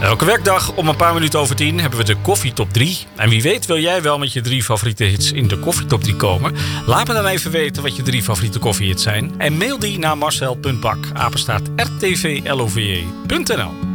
Elke werkdag om een paar minuten over 10 hebben we de Koffie Top 3. En wie weet wil jij wel met je 3 favoriete hits in de Koffie Top 3 komen. Laat me dan even weten wat je 3 favoriete koffiehits zijn. En mail die naar marcel.bak@rtvlove.nl.